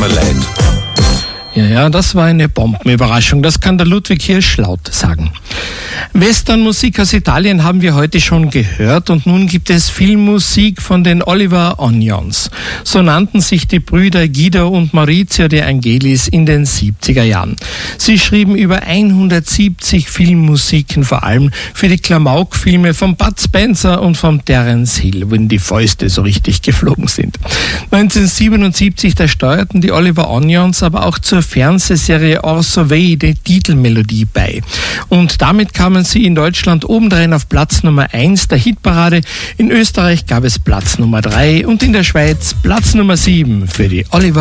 mir leid. Ja, das war eine Bombenüberraschung. Das kann der Ludwig Hirsch laut sagen. Westernmusik aus Italien haben wir heute schon gehört und nun gibt es Filmmusik von den Oliver Onions. So nannten sich die Brüder Guido und Maurizio De Angelis in den 70er Jahren. Sie schrieben über 170 Filmmusiken, vor allem für die Klamauk-Filme von Bud Spencer und von Terence Hill, wenn die Fäuste so richtig geflogen sind. 1977, da steuerten die Oliver Onions aber auch zur Fernsehserie Orso Vey die Titelmelodie bei. Und damit kamen sie in Deutschland obendrein auf Platz Nummer 1 der Hitparade. In Österreich gab es Platz Nummer 3 und in der Schweiz Platz Nummer 7 für die Oliver